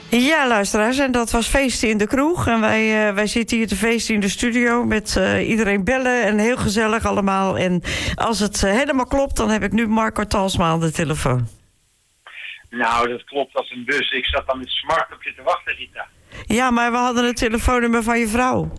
Ja, luisteraars, en dat was feesten in de kroeg. En wij zitten hier te feesten in de studio met iedereen bellen en heel gezellig allemaal. En als het helemaal klopt, dan heb ik nu Marco Talsma aan de telefoon. Nou, dat klopt als een bus. Ik zat dan met smart op je te wachten, Rita. Ja, maar we hadden het telefoonnummer van je vrouw.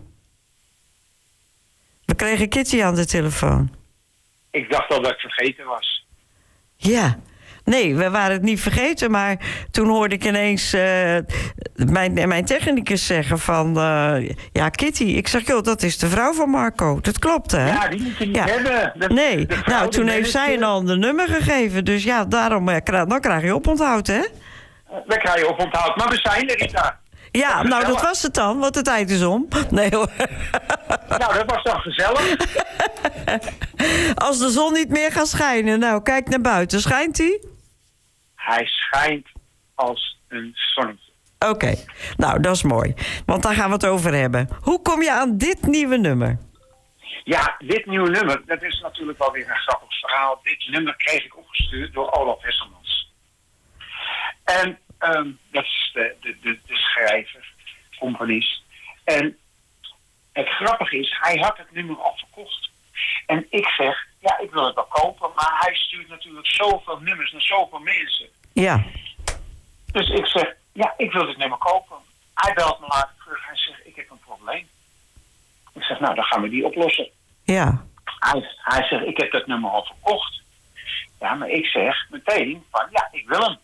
We kregen Kitty aan de telefoon. Ik dacht al dat ik vergeten was. Ja. Nee, we waren het niet vergeten, maar toen hoorde ik ineens mijn technicus zeggen van... ja, Kitty, ik zeg, joh, dat is de vrouw van Marco. Dat klopt, hè? Ja, die moet je niet hebben. Nee, nou, toen heeft zij een ander nummer gegeven. Dus ja, daarom, dan krijg je oponthoud, hè? Dan krijg je oponthoud. Maar we zijn er, Rita. Ja, nou, dat was het dan, want de tijd is om. Nee, hoor. Nou, dat was dan gezellig. Als de zon niet meer gaat schijnen, nou, kijk naar buiten. Schijnt hij? Hij schijnt als een zonnetje. Oké, nou, dat is mooi. Want daar gaan we het over hebben. Hoe kom je aan dit nieuwe nummer? Ja, dit nieuwe nummer, dat is natuurlijk wel weer een grappig verhaal. Dit nummer kreeg ik opgestuurd door Olaf Hesselmans. En dat is de schrijver, componist. En het grappige is, hij had het nummer al verkocht. En ik zeg, ja, ik wil het wel kopen, maar hij stuurt natuurlijk zoveel nummers naar zoveel mensen. Ja. Dus ik zeg, ja, ik wil dit nummer kopen. Hij belt me later terug en zegt, ik heb een probleem. Ik zeg, nou, dan gaan we die oplossen. Ja. Hij zegt, ik heb dat nummer al verkocht. Ja, maar ik zeg meteen van, ja, ik wil hem.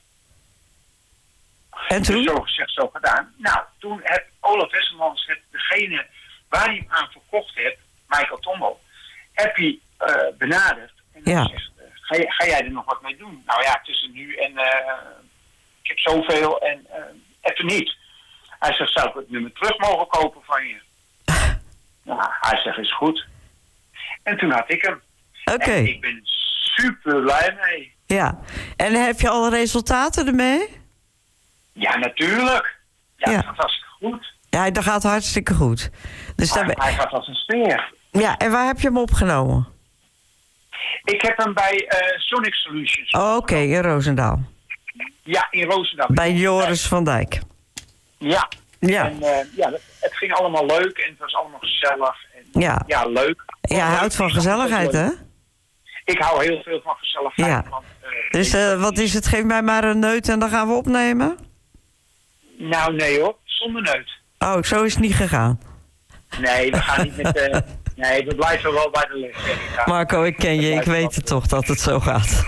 En toen? Dus zo gezegd, zo gedaan. Nou, toen heeft Olaf Hesselmans degene waar hij hem aan verkocht heeft, Michael Tombo, heb hij benaderd. En hij zegt, ga jij er nog wat mee doen? Nou ja, tussen nu en ik heb zoveel en even niet. Hij zegt, zou ik het nummer terug mogen kopen van je? Nou, hij zegt, is goed. En toen had ik hem. Oké. En ik ben super blij mee. Ja. En heb je al resultaten ermee? Ja, natuurlijk. Ja, ja. Dat gaat hartstikke goed. Ja, dat gaat hartstikke goed. Dus hij gaat als een speer. Ja, en waar heb je hem opgenomen? Ik heb hem bij Sonic Solutions. Oké, in Roosendaal. Ja, in Roosendaal. Bij Joris van Dijk. Ja. Ja. En het ging allemaal leuk en het was allemaal gezellig. En, ja, leuk. Ja, hij houdt van gezelligheid, hè? Ik hou heel veel van gezelligheid. Ja. Want, dus wat is het? Geef mij maar een neut en dan gaan we opnemen? Nou, nee hoor. Zonder neut. Oh, zo is het niet gegaan. Nee, we gaan niet met... nee, we blijven wel bij de les. Marco, ik ken je. Ik weet het toch dat het zo gaat.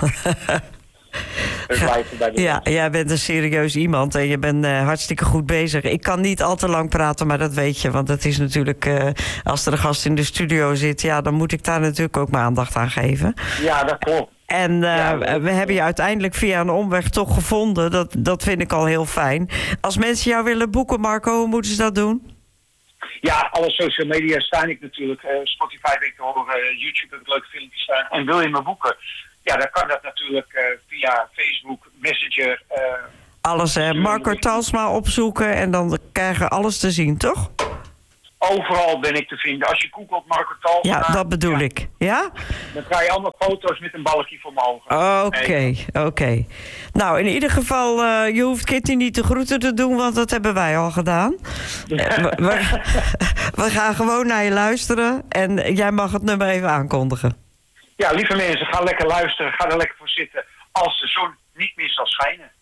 Ja, jij bent een serieus iemand en je bent hartstikke goed bezig. Ik kan niet al te lang praten, maar dat weet je. Want het is natuurlijk, als er een gast in de studio zit, ja, dan moet ik daar natuurlijk ook mijn aandacht aan geven. Ja, dat klopt. En we hebben je uiteindelijk via een omweg toch gevonden. Dat vind ik al heel fijn. Als mensen jou willen boeken, Marco, hoe moeten ze dat doen? Ja, alle social media staan ik natuurlijk. Spotify weet ik te horen, YouTube heb ik leuke filmpjes staan. En wil je me boeken? Ja, dan kan dat natuurlijk via Facebook, Messenger. Alles, Marco Talsma opzoeken en dan krijgen we alles te zien, toch? Overal ben ik te vinden. Als je googelt Marco Talsma... Ja, dat bedoel ik. Ja? Dan krijg je allemaal foto's met een balkje voor mijn ogen. Oké. Nou, in ieder geval, je hoeft Kitty niet de groeten te doen, want dat hebben wij al gedaan. We gaan gewoon naar je luisteren en jij mag het nummer even aankondigen. Ja, lieve mensen, ga lekker luisteren. Ga er lekker voor zitten als de zon niet meer zal schijnen.